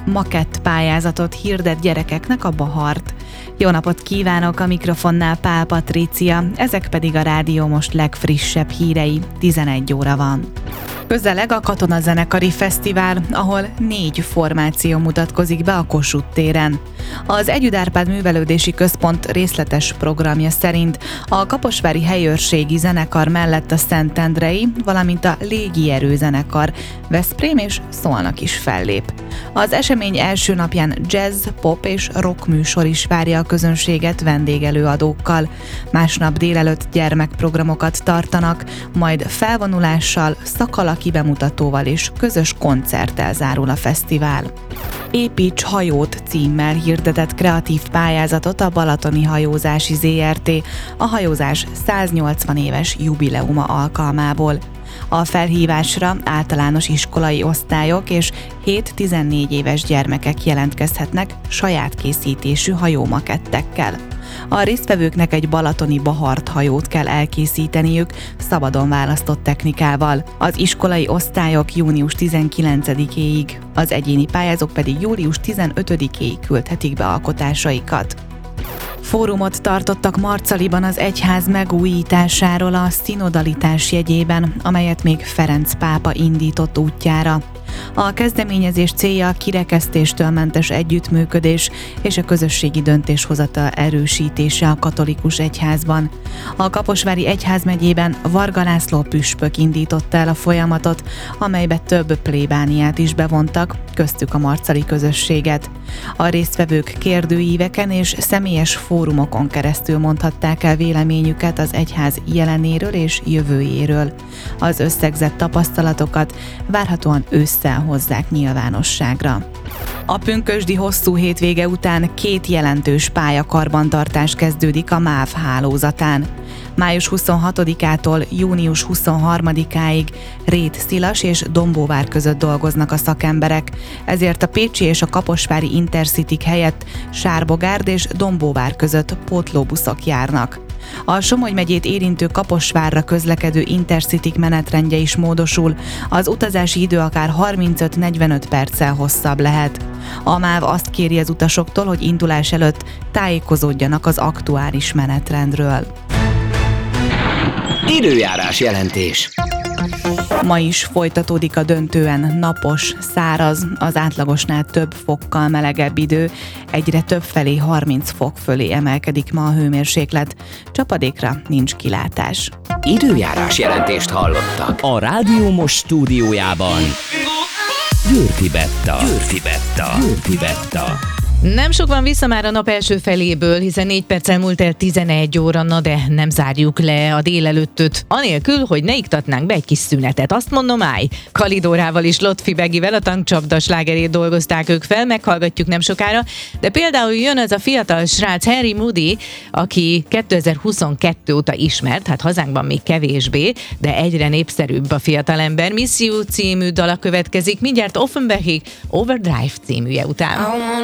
makett pályázatot hirdet gyerekeknek a Bahart. Jó napot kívánok, a mikrofonnál Pál Patrícia, ezek pedig a Rádió Most legfrissebb hírei, 11 óra van. Közeleg a Katonazenekari Fesztivál, ahol 4 formáció mutatkozik be a Kossuth téren. Az Együd Árpád Művelődési Központ részletes programja szerint a Kaposvári Helyőrségi Zenekar mellett a Szentendrei, valamint a Légierő Zenekar, Veszprém és Szolnok is fellép. Az esemény első napján jazz, pop és rock műsor is várja a közönséget vendégelőadókkal. Másnap délelőtt gyermekprogramokat tartanak, majd felvonulással, szakalaki bemutatóval és közös koncerttel zárul a fesztivál. Építs hajót címmel hirdetett kreatív pályázatot a Balatoni Hajózási Zrt. A hajózás 180 éves jubileuma alkalmából. A felhívásra általános iskolai osztályok és 7-14 éves gyermekek jelentkezhetnek saját készítésű hajómakettekkel. A résztvevőknek egy balatoni Bahart hajót kell elkészíteniük szabadon választott technikával. Az iskolai osztályok június 19-éig, az egyéni pályázók pedig július 15-éig küldhetik be alkotásaikat. Fórumot tartottak Marcaliban az egyház megújításáról a szinodalitás jegyében, amelyet még Ferenc pápa indított útjára. A kezdeményezés célja a kirekesztéstől mentes együttműködés és a közösségi döntéshozatal erősítése a katolikus egyházban. A Kaposvári Egyházmegyében Varga László püspök indította el a folyamatot, amelybe több plébániát is bevontak, köztük a marcali közösséget. A résztvevők kérdőíveken és személyes fórumokon keresztül mondhatták el véleményüket az egyház jelenéről és jövőjéről. Az összegzett tapasztalatokat várhatóan ősszel hozzák nyilvánosságra. A pünkösdi hosszú hétvége után 2 jelentős pályakarbantartás kezdődik a MÁV hálózatán. Május 26-ától június 23-áig Rét Szilas és Dombóvár között dolgoznak a szakemberek, ezért a pécsi és a kaposvári Intercityk helyett Sárbogárd és Dombóvár között pótlóbuszok járnak. A Somogy megyét érintő Kaposvárra közlekedő Intercityk menetrendje is módosul, az utazási idő akár 35-45 perccel hosszabb lehet. A MÁV azt kéri az utasoktól, hogy indulás előtt tájékozódjanak az aktuális menetrendről. Időjárás jelentés. Ma is folytatódik a döntően napos, száraz, az átlagosnál több fokkal melegebb idő, egyre több felé 30 fok fölé emelkedik ma a hőmérséklet, csapadékra nincs kilátás. Időjárás jelentést hallottak a Rádió Most stúdiójában. Győrfi Betta. Nem sok van vissza már a nap első feléből, hiszen 4 perccel múlt el 11 óra, na de nem zárjuk le a délelőttöt, anélkül, hogy ne iktatnánk be egy kis szünetet. Azt mondom, Kalidórával és Lotfi Begivel a tankcsapda slágerét dolgozták ők fel, meghallgatjuk nem sokára, de például jön ez a fiatal srác Harry Moody, aki 2022 óta ismert, hát hazánkban még kevésbé, de egyre népszerűbb a fiatalember. Miss You című dala következik, mindjárt Offenbachig Overdrive címűje után.